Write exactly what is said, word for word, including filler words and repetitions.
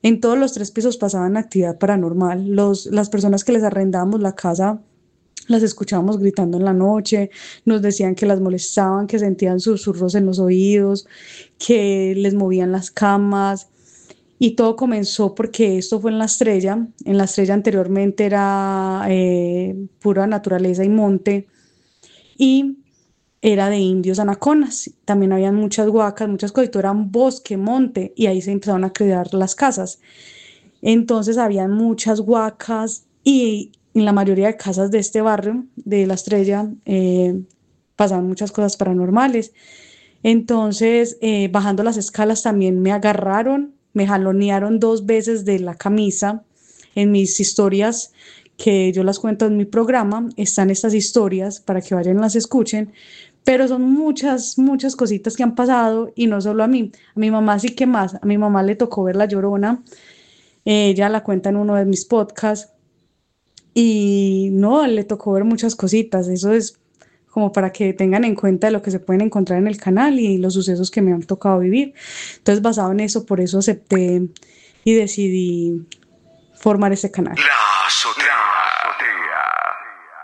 En todos los tres pisos pasaban actividad paranormal. Los, las personas que les arrendábamos la casa las escuchábamos gritando en la noche, nos decían que las molestaban, que sentían susurros en los oídos, que les movían las camas. Y todo comenzó porque esto fue en La Estrella. En La Estrella anteriormente era eh, pura naturaleza y monte. Y era de indios anaconas. También habían muchas huacas, muchas cosas. Y todo era un bosque, monte. Y ahí se empezaron a crear las casas. Entonces habían muchas huacas y en la mayoría de casas de este barrio, de La Estrella, eh, pasaban muchas cosas paranormales. Entonces, eh, bajando las escalas también me agarraron, me jalonearon dos veces de la camisa. En mis historias, que yo las cuento en mi programa, están estas historias para que vayan y las escuchen, pero son muchas, muchas cositas que han pasado y no solo a mí, a mi mamá sí que más, a mi mamá le tocó ver La Llorona, eh, ella la cuenta en uno de mis podcasts y no, le tocó ver muchas cositas, eso es como para que tengan en cuenta de lo que se pueden encontrar en el canal y los sucesos que me han tocado vivir. Entonces, basado en eso, por eso acepté y decidí formar ese canal. La Azotea.